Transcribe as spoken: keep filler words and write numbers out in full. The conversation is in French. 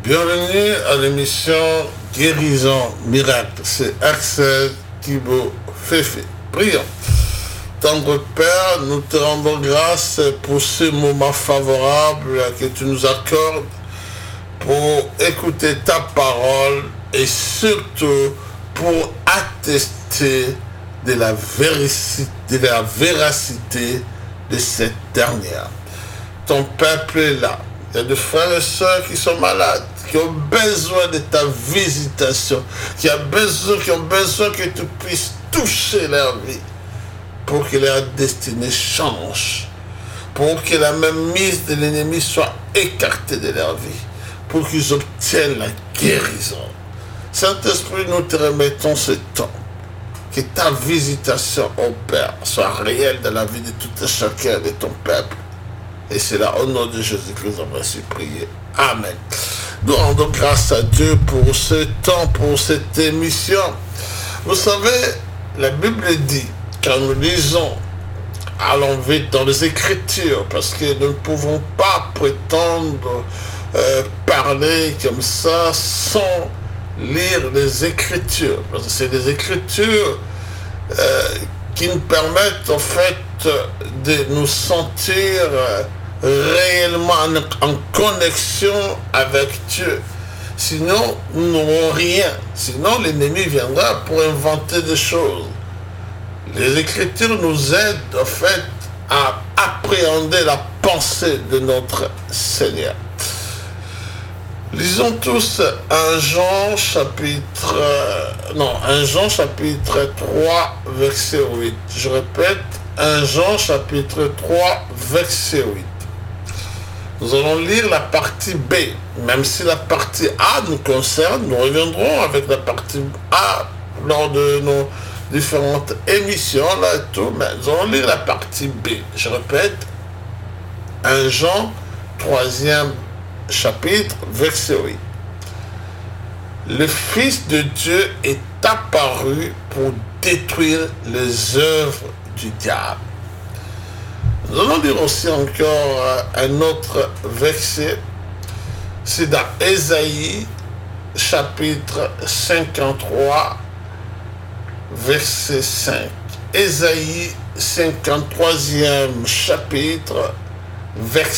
Bienvenue à l'émission Guérison Miracle. C'est Axel Thibault Féfé. Prions. Tendre Père, nous te rendons grâce pour ce moment favorable que tu nous accordes pour écouter ta parole et surtout pour attester de la véracité, de la véracité de cette dernière. Ton peuple est là. Il y a des frères et sœurs qui sont malades, qui ont besoin de ta visitation, qui, a besoin, qui ont besoin que tu puisses toucher leur vie pour que leur destinée change, pour que la même mise de l'ennemi soit écartée de leur vie, pour qu'ils obtiennent la guérison. Saint-Esprit, nous te remettons ce temps. Que ta visitation, ô Père, soit réelle dans la vie de tout et chacun de ton peuple. Et c'est là, au nom de Jésus que nous avons ainsi prié. Amen. Nous rendons grâce à Dieu pour ce temps, pour cette émission. Vous savez, la Bible dit, quand nous lisons, allons vite dans les Écritures, parce que nous ne pouvons pas prétendre euh, parler comme ça sans lire les Écritures. Parce que c'est les Écritures euh, qui nous permettent en fait de nous sentir euh, réellement en, en connexion avec Dieu. Sinon, nous n'aurons rien. Sinon, l'ennemi viendra pour inventer des choses. Les Écritures nous aident en fait à appréhender la pensée de notre Seigneur. Lisons tous un Jean chapitre non un Jean chapitre trois verset huit. Je répète, un Jean chapitre trois verset huit. Nous allons lire la partie B, même si la partie A nous concerne, nous reviendrons avec la partie A lors de nos différentes émissions là et tout, mais nous allons lire la partie B. Je répète, un Jean troisième chapitre, verset huit. Le Fils de Dieu est apparu pour détruire les œuvres du diable. Nous allons lire aussi encore un autre verset. C'est dans Ésaïe, chapitre cinquante-trois, verset cinq. Ésaïe, cinquante-troisième chapitre, verset